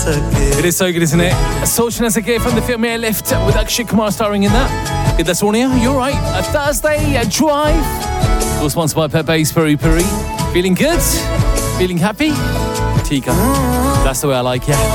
It is so good, isn't it? Soch Na Sake from the film Airlift with Akshay Kumar starring in that. Good, that's Ornia. You're right. A Thursday, a drive. Of course, sponsored by Pepe's Peri Peri. Feeling good? Feeling happy? Tika. That's the way I like it.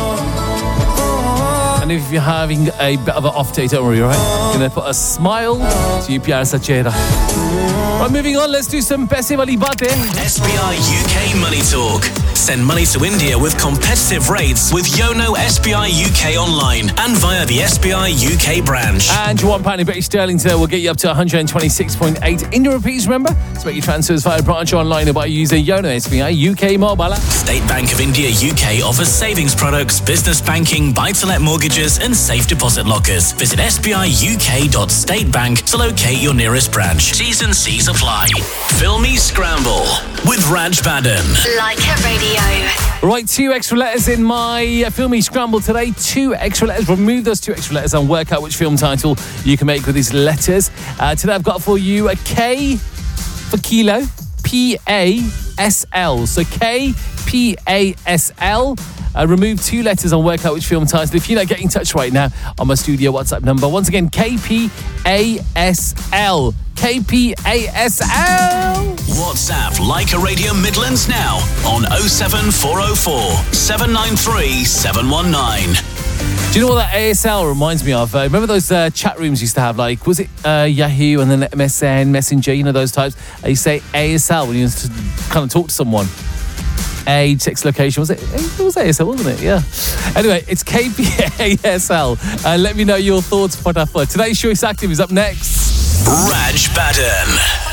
And if you're having a bit of an off day, don't worry, alright? Gonna put a smile to you, Pyar Sa Chehra. Right, moving on, let's do some Paise Wali Baatein. SBI UK Money Talk. Send money to India with competitive rates with Yono SBI UK online and via the SBI UK branch. And your £1 in British sterling today will get you up to 126.8 Indian rupees, remember? To make your transfers via branch online or by using Yono SBI UK mobile app. State Bank of India UK offers savings products, business banking, buy-to-let mortgages and safe deposit lockers. Visit sbiuk.statebank to locate your nearest branch. T's and C's apply. Filmy Scramble with Raj Baden. Like it radio. Right, 2 extra letters in my Filmy Scramble today. 2 extra letters. Remove those 2 extra letters and work out which film title you can make with these letters. Today I've got for you a K for kilo, P-A-S-L. So K-P-A-S-L. Remove 2 letters and work out which film title. If you're not getting in touch right now on my studio WhatsApp number, once again, K-P-A-S-L. K-P-A-S-L. WhatsApp Like a Radio Midlands now on 07404 793 719. Do you know what that ASL reminds me of? Remember those chat rooms used to have, like, was it Yahoo and then MSN, Messenger, you know, those types? You say ASL when you used to kind of talk to someone. Age, sex, location. Was it was ASL, wasn't it? Yeah. Anyway, it's KPASL. Let me know your thoughts. Today's Choice Active is up next. Raj Baden.